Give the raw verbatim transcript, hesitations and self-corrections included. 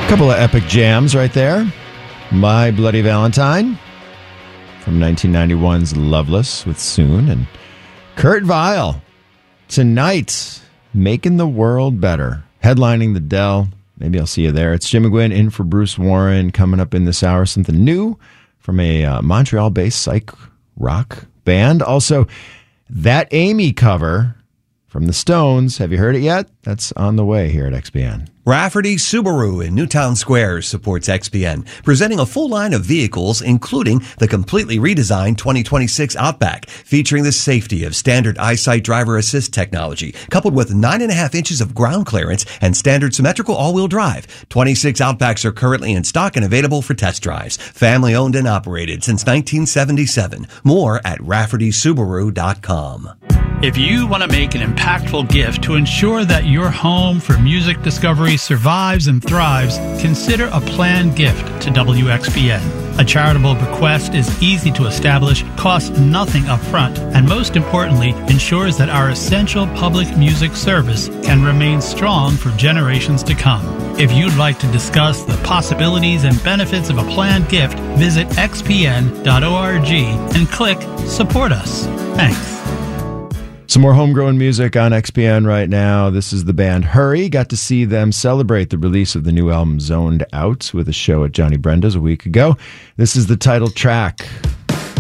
Couple of epic jams right there. My Bloody Valentine from nineteen ninety-one's Loveless with Soon, and Kurt Vile, Tonight, Making the World Better, headlining the Dell. Maybe I'll see you there. It's Jim McGuinn in for Bruce Warren. Coming up in this hour, something new from a uh, Montreal-based psych rock band. Also, That Amy cover from the Stones. Have you heard it yet? That's on the way here at X P N. Rafferty Subaru in Newtown Square supports X P N, presenting a full line of vehicles, including the completely redesigned twenty twenty-six Outback, featuring the safety of standard EyeSight driver assist technology, coupled with nine and a half inches of ground clearance and standard symmetrical all-wheel drive. twenty-six Outbacks are currently in stock and available for test drives. Family owned and operated since nineteen seventy-seven. More at rafferty subaru dot com. If you want to make an impactful gift to ensure that your home for music discovery survives and thrives, consider a planned gift to W X P N. A charitable bequest is easy to establish, costs nothing up front, and most importantly, ensures that our essential public music service can remain strong for generations to come. If you'd like to discuss the possibilities and benefits of a planned gift, visit x p n dot org and click Support Us. Thanks. Some more homegrown music on X P N right now. This is the band Hurry. Got to see them celebrate the release of the new album Zoned Out with a show at Johnny Brenda's a week ago. This is the title track.